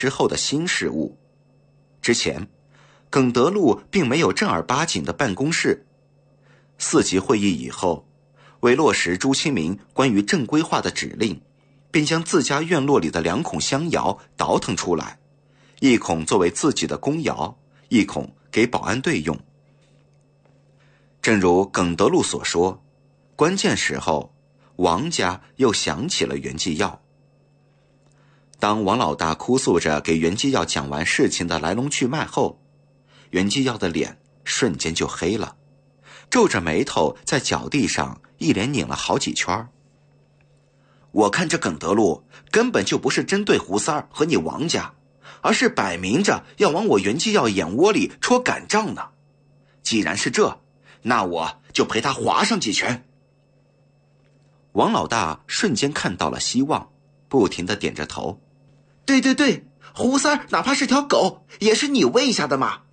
之后的新事物。之前，耿德禄并没有正儿八经的办公室。4级会议以后，为落实朱清明关于正规化的指令，便将自家院落里的2孔香窑倒腾出来，一孔作为自己的公窑，一孔给保安队用。正如耿德禄所说，关键时候王家又想起了袁继耀。当王老大哭诉着给袁继耀讲完事情的来龙去脉后，袁继耀的脸瞬间就黑了，皱着眉头在脚地上一连拧了好几圈。我看这耿德禄根本就不是针对胡三儿和你王家，而是摆明着要往我袁继耀眼窝里戳杆杖呢。既然是这，那我就陪他划上几拳。王老大瞬间看到了希望，不停地点着头。对对对，胡三儿哪怕是条狗，也是你喂下的嘛。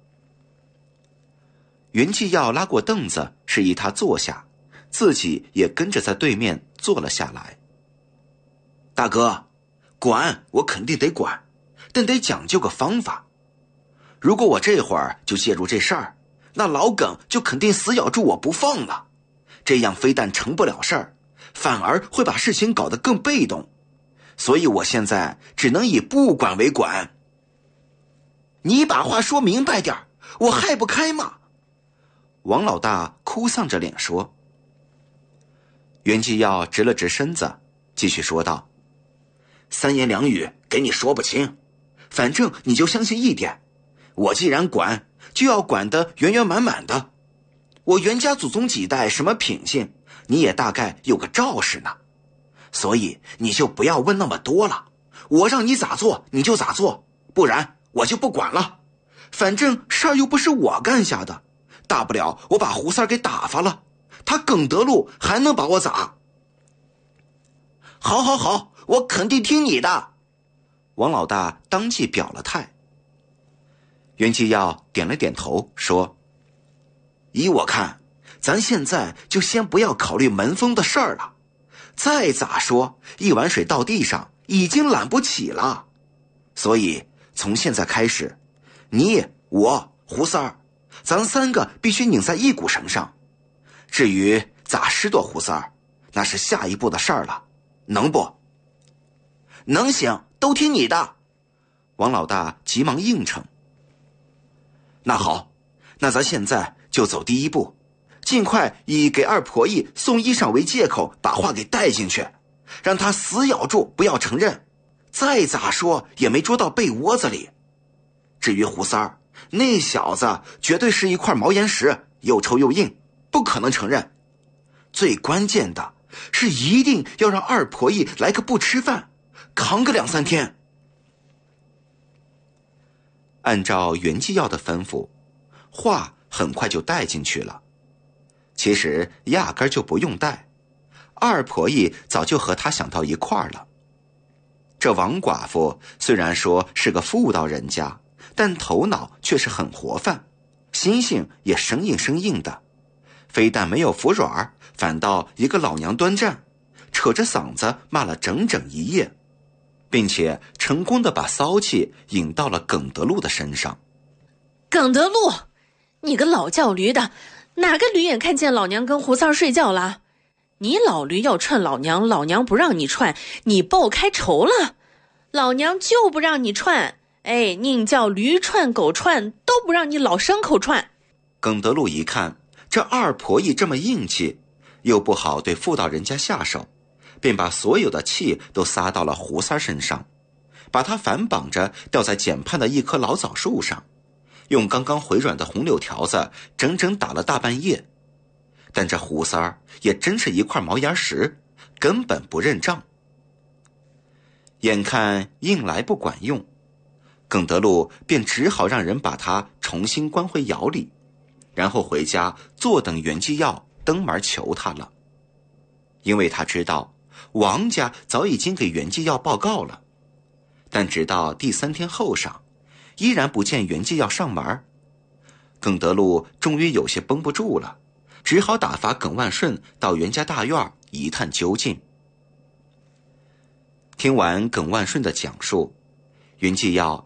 袁继耀拉过凳子，示意他坐下，自己也跟着在对面坐了下来。大哥，管我肯定得管，但得讲究个方法。如果我这会儿就介入这事儿，那老耿就肯定死咬住我不放了。这样非但成不了事儿，反而会把事情搞得更被动。所以我现在只能以不管为管。你把话说明白点，我害不开嘛。王老大哭丧着脸说。袁继耀直了直身子，继续说道：3言2语给你说不清，反正你就相信一点，我既然管，就要管得圆圆满满的。我袁家祖宗几代什么品性，你也大概有个兆式呢。所以你就不要问那么多了，我让你咋做你就咋做，不然我就不管了。反正事儿又不是我干下的，大不了我把胡三儿给打发了，他耿德禄还能把我咋？好好好，我肯定听你的。王老大当即表了态。袁继耀点了点头说：依我看，咱现在就先不要考虑门风的事儿了。再咋说，一碗水到地上已经揽不起了。所以从现在开始，你我胡三儿，咱3个必须拧在一股绳上。至于咋施夺胡三儿，那是下一步的事儿了，能不？能行，都听你的。王老大急忙应承。那好，那咱现在就走第一步，尽快以给二婆姨送衣裳为借口把话给带进去，让她死咬住不要承认，再咋说也没捉到被窝子里。至于胡三儿，那小子绝对是一块毛岩石，又臭又硬，不可能承认。最关键的是一定要让二婆姨来个不吃饭，扛个2、3天。按照袁继耀的吩咐，话很快就带进去了。其实压根就不用带，二婆姨早就和他想到一块儿了。这王寡妇虽然说是个妇道人家，但头脑却是很活泛，心性也生硬生硬的，非但没有服软，反倒一个老娘端站，扯着嗓子骂了整整1夜，并且成功的把骚气引到了耿德禄的身上。 耿德禄，你个老叫驴的，哪个驴眼看见老娘跟胡三儿睡觉了？你老驴要串老娘，老娘不让你串，你报开仇了。老娘就不让你串，宁叫驴串狗串，都不让你老牲口串。 耿德禄一看这二婆姨这么硬气，又不好对妇道人家下手，便把所有的气都撒到了胡三儿身上，把他反绑着吊在简畔的一棵老枣树上，用刚刚回软的红柳条子整整打了大半夜。但这胡三儿也真是一块毛岩石，根本不认账。眼看硬来不管用，耿德禄便只好让人把他重新关回窑里，然后回家坐等袁继耀登门求他了。因为他知道王家早已经给袁继耀报告了，但直到第3天后晌，依然不见袁继耀上门。耿德禄终于有些绷不住了，只好打发耿万顺到袁家大院一探究竟。听完耿万顺的讲述，袁继耀